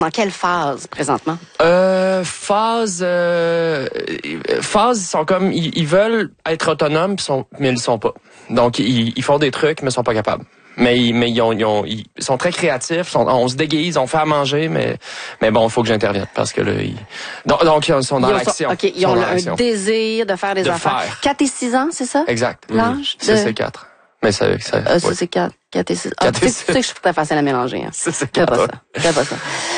Dans quelle phase, présentement? Phase, ils sont comme, ils veulent être autonomes, mais ils le sont pas. Donc, ils font des trucs, mais ils sont pas capables. Mais ils sont très créatifs, on se déguise, on fait à manger, mais bon, il faut que j'intervienne parce que là, donc ils sont dans l'action. OK, ils ont un désir de faire des affaires. 4 et 6 ans, c'est ça? Exact. L'âge? C'est 4. Mais ça oui. C'est 4 et 6. Tu sais que je suis très facile à mélanger. Hein. C'est 4. Fais pas ça.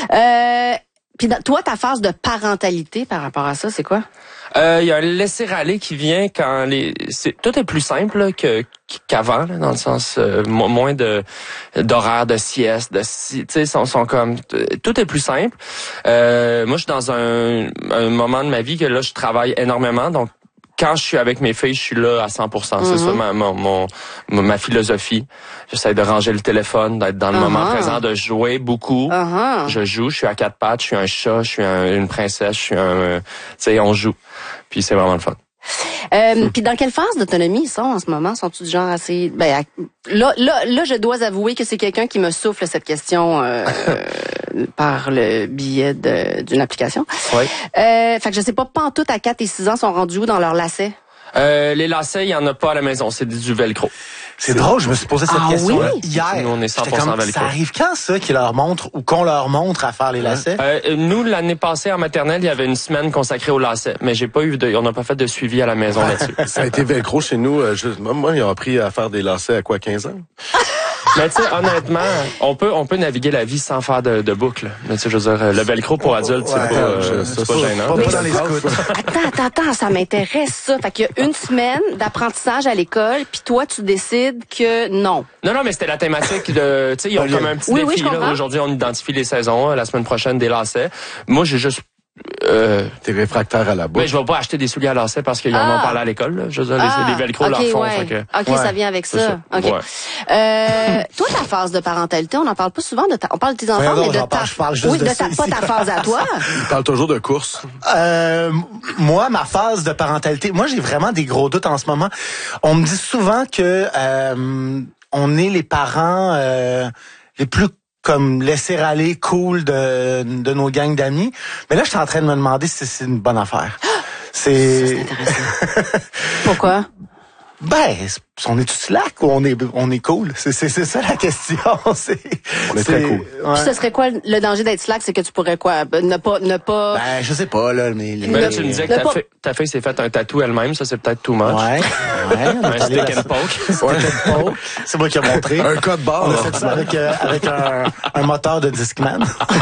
Puis toi, ta phase de parentalité par rapport à ça, c'est quoi? Il y a un laisser-aller qui vient quand tout est plus simple là, qu'avant, là, dans le sens moins d'horaires de sieste, tu sais, sont comme tout est plus simple. Moi, je suis dans un moment de ma vie que là, je travaille énormément, donc quand je suis avec mes filles, je suis là à 100%. C'est ça ma philosophie. J'essaie de ranger le téléphone, d'être dans le moment présent, de jouer beaucoup. Je joue, je suis à 4 pattes, je suis un chat, je suis une princesse, je suis tu sais, on joue. Puis c'est vraiment le fun. Puis dans quelle phase d'autonomie ils sont en ce moment? Sont-ils du genre assez... là, je dois avouer que c'est quelqu'un qui me souffle cette question par le biais d'une application. Oui. Fait que je sais pas en tout à 4 et 6 ans sont rendus où dans leurs lacets? Les lacets, il y en a pas à la maison, c'est du velcro. C'est drôle, je me suis posé cette question hier. Nous, on est 100% velcro. Ça arrive quand ça qu'ils leur montrent ou qu'on leur montre à faire les lacets? Nous, l'année passée en maternelle, il y avait une semaine consacrée aux lacets, mais on n'a pas fait de suivi à la maison là-dessus. Ça a été velcro chez nous. Moi, ils ont appris à faire des lacets à quoi, 15 ans? Mais tu sais, honnêtement, on peut naviguer la vie sans faire de boucle. Mais tu sais, je veux dire, le velcro pour adultes, c'est pas gênant. Pas dans les scouts. Attends, ça m'intéresse ça. Fait qu'il y a une semaine d'apprentissage à l'école, puis toi, tu décides que non. Non, mais c'était la thématique de, tu sais, ils ont comme un petit défi, là. Aujourd'hui, on identifie les saisons, la semaine prochaine, des lacets. Moi, j'ai juste T'es réfractaire à la boucle. Mais je vais pas acheter des souliers à lacets parce qu'ils en ont parlé à l'école. Là. Je veux dire, les velcro leur font. Ouais. Ça vient avec ça. OK. Ouais. Toi, ta phase de parentalité, on n'en parle pas souvent. On parle de tes enfants, mais de ta... Je parle juste pas ta phase à toi. Il parle toujours de course. Moi, ma phase de parentalité, moi, j'ai vraiment des gros doutes en ce moment. On me dit souvent que on est les parents les plus comme laisser aller cool de nos gangs d'amis. Mais là, je suis en train de me demander si c'est une bonne affaire. C'est intéressant. Pourquoi? Ben, on est tous slack ou on est cool? C'est ça la question. On est très cool. Ouais. Puis ce serait quoi le danger d'être slack? C'est que tu pourrais quoi? Ne pas... Ben, je sais pas, là, mais... là, tu me disais que ta fille s'est fait un tatou elle-même, ça c'est peut-être too much. Ouais. Un stick and poke. C'est moi qui ai montré. Un code barre. On a fait ça avec un moteur de Discman.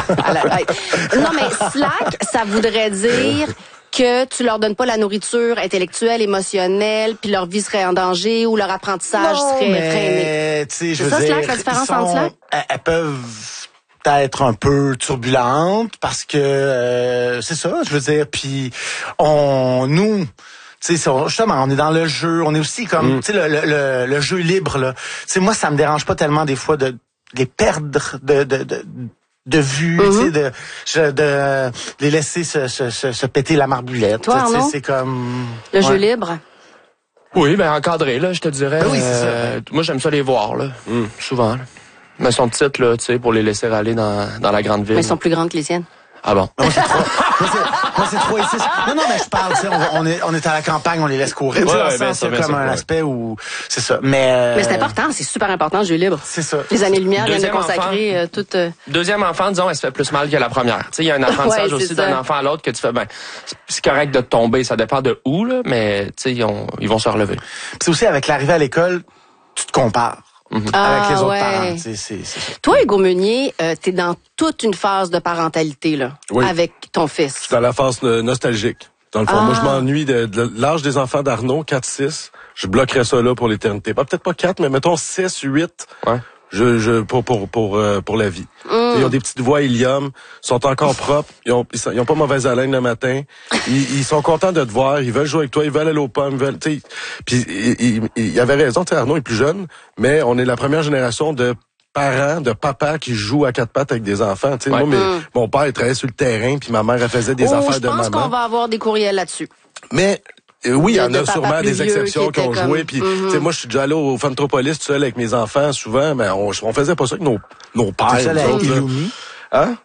Non, mais slack, ça voudrait dire que tu leur donnes pas la nourriture intellectuelle, émotionnelle, puis leur vie serait en danger ou leur apprentissage serait freiné. C'est ça, slack, la différence entre slack? Elles peuvent être un peu turbulentes parce que c'est ça, je veux dire. Puis nous. Tu sais, justement, on est dans le jeu, on est aussi comme, tu sais, le jeu libre, là. Tu sais, moi, ça me dérange pas tellement des fois de les perdre de vue, tu sais, de les laisser se péter la marboulette. Toi, tu sais, c'est comme... Le jeu libre? Oui, ben encadré, là, je te dirais. Ben oui, c'est ça. Moi, j'aime ça les voir, là, souvent. Là. Mais elles sont petites, là, tu sais, pour les laisser aller dans la grande ville. Mais elles sont plus grandes que les siennes. Ah bon? Moi, c'est 3 et 6. Non, mais je parle, tu sais, on est à la campagne, on les laisse courir. C'est comme un aspect où... C'est ça. Mais c'est important, c'est super important, le jeu libre. C'est ça. Les années-lumière viennent de consacrer toute... Deuxième enfant, disons, elle se fait plus mal que la première. Tu sais, il y a un apprentissage aussi d'un enfant à l'autre que tu fais, c'est correct de tomber, ça dépend de où, là, mais tu sais, ils vont se relever. C'est aussi avec l'arrivée à l'école, tu te compares. Avec les autres parents. C'est toi, Hugo Meunier, t'es dans toute une phase de parentalité, là, avec ton fils. Je suis dans la phase nostalgique. Dans le fond, moi, je m'ennuie de l'âge des enfants d'Arnaud, 4-6. Je bloquerais ça là pour l'éternité. Peut-être pas 4, mais mettons 6, 8. Ouais. Pour la vie. Ils ont des petites voix hélium, sont encore propres, ils ont pas mauvaise haleine le matin. Ils sont contents de te voir, ils veulent jouer avec toi, ils veulent aller aux pommes, puis il avait raison, Arnaud est plus jeune, mais on est la première génération de parents, de papas qui jouent à 4 pattes avec des enfants. Moi, mon père il travaillait sur le terrain, puis ma mère elle faisait des affaires de maman. Je pense qu'on va avoir des courriels là-dessus. Mais oui, il y en a sûrement des vieux exceptions qui ont joué. Puis, tu sais, moi, je suis déjà allé au Fantropolis tout seul avec mes enfants, souvent, mais on faisait pas ça avec nos pères. Hein?